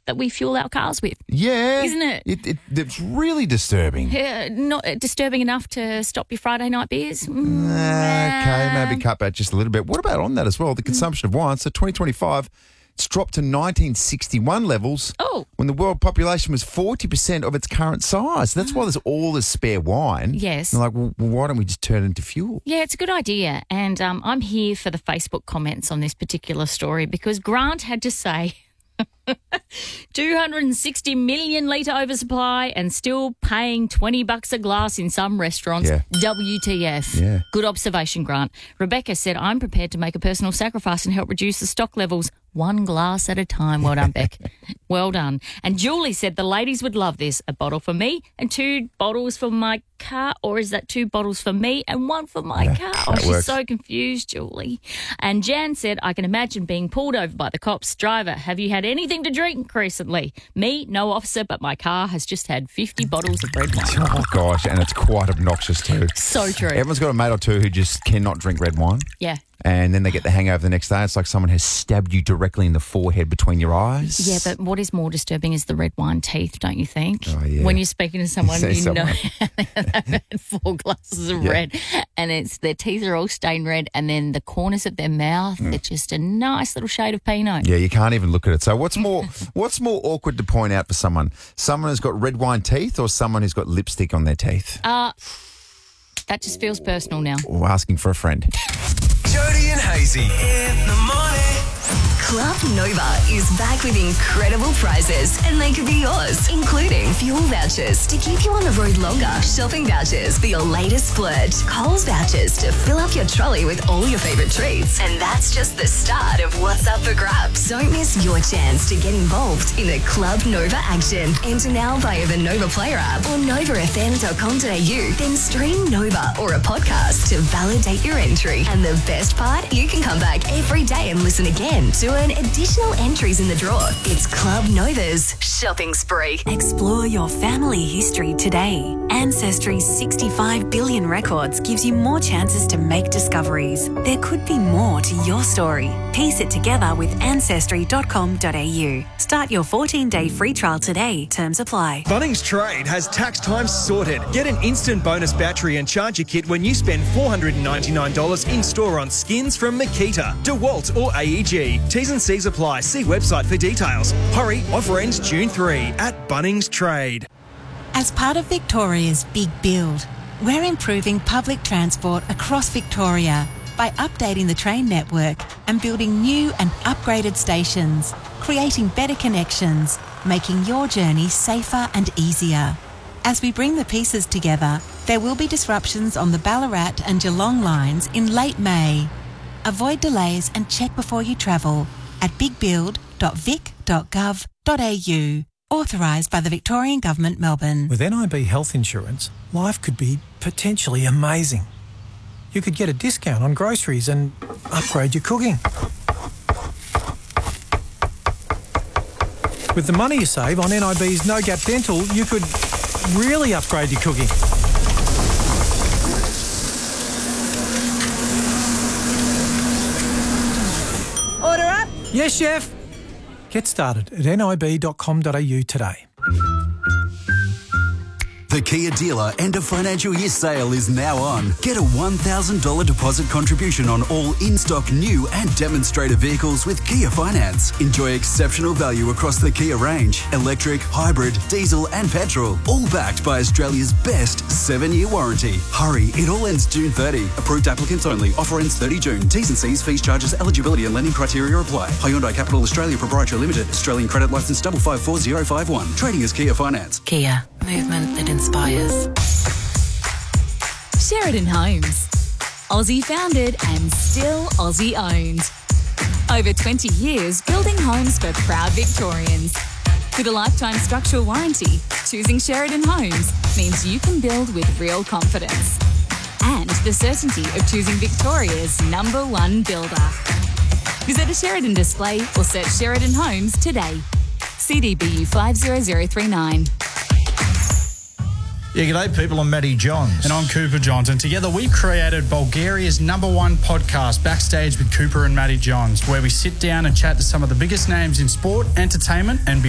that we fuel our cars with. Yeah. Isn't it? It's really disturbing. Not disturbing enough to stop your Friday night beers? Okay, maybe cut back just a little bit. What about on that as well? The consumption of wine. So 2025, it's dropped to 1961 levels when the world population was 40% of its current size. That's why there's all this spare wine. Yes. And like, well, why don't we just turn it into fuel? Yeah, it's a good idea. And I'm here for the Facebook comments on this particular story because Grant had to say 260 million litre oversupply and still paying $20 a glass in some restaurants. Yeah. WTF. Yeah. Good observation, Grant. Rebecca said, I'm prepared to make a personal sacrifice and help reduce the stock levels one glass at a time. Well done, Beck. Well done. And Julie said the ladies would love this. A bottle for me and 2 bottles for my car, or is that 2 bottles for me and 1 for my car? Oh, she's works. so confused, Julie. And Jan said, I can imagine being pulled over by the cops. Driver, have you had anything to drink recently? Me, no officer, but my car has just had 50 bottles of red wine. Oh, gosh, and it's quite obnoxious too. So true. Everyone's got a mate or two who just cannot drink red wine. Yeah. And then they get the hangover the next day. It's like someone has stabbed you directly in the forehead between your eyes. Yeah, but what is more disturbing is the red wine teeth, don't you think? Oh, yeah. When you're speaking to someone, Say you know someone. they've had 4 glasses of red and their teeth are all stained red and then the corners of their mouth, they're just a nice little shade of Pinot. Yeah, you can't even look at it. So what's more awkward to point out for someone? Someone who's got red wine teeth or someone who's got lipstick on their teeth? That just feels personal now. Or asking for a friend. Jody and Hazy in the morning. Club Nova is back with incredible prizes and they could be yours, including fuel vouchers to keep you on the road longer, shopping vouchers for your latest splurge, Coles vouchers to fill up your trolley with all your favourite treats. And that's just the start of what's up for grabs. Don't miss your chance to get involved in the Club Nova action. Enter now via the Nova Player app or novafm.com.au. Then stream Nova or a podcast to validate your entry. And the best part, you can come back every day and listen again to earn additional entries in the draw. It's Club Nova's shopping spree. Explore your family history today. Ancestry's 65 billion records gives you more chances to make discoveries. There could be more to your story. Piece it together with ancestry.com.au. Start your 14-day free trial today. Terms apply. Bunnings Trade has tax time sorted. Get an instant bonus battery and charger kit when you spend $499 in store on skins from Makita, DeWalt or AEG. T's and C's apply. See website for details. Hurry, offer ends June 3 at Bunnings Trade. As part of Victoria's Big Build, we're improving public transport across Victoria by updating the train network and building new and upgraded stations, creating better connections, making your journey safer and easier. As we bring the pieces together, there will be disruptions on the Ballarat and Geelong lines in late May. Avoid delays and check before you travel at bigbuild.vic.gov.au. Authorised by the Victorian Government, Melbourne. With NIB Health Insurance, life could be potentially amazing. You could get a discount on groceries and upgrade your cooking. With the money you save on NIB's No Gap Dental, you could really upgrade your cooking. Order up. Yes, chef. Get started at nib.com.au today. The Kia dealer end of financial year sale is now on. Get a $1,000 deposit contribution on all in-stock new and demonstrator vehicles with Kia Finance. Enjoy exceptional value across the Kia range. Electric, hybrid, diesel and petrol. All backed by Australia's best 7-year warranty. Hurry, it all ends June 30. Approved applicants only. Offer ends 30 June. T's and C's, fees, charges, eligibility and lending criteria apply. Hyundai Capital Australia Proprietary Limited. Australian credit licence 554051. Trading as Kia Finance. Kia. Movement that inspires. Sheridan Homes. Aussie founded and still Aussie owned. Over 20 years building homes for proud Victorians. With a lifetime structural warranty, choosing Sheridan Homes means you can build with real confidence. And the certainty of choosing Victoria's #1 builder. Visit a Sheridan display or search Sheridan Homes today. CDBU 50039. Yeah, g'day people, I'm Matty Johns. And I'm Cooper Johns, and together we created Bulgaria's #1 podcast, Backstage with Cooper and Matty Johns, where we sit down and chat to some of the biggest names in sport, entertainment and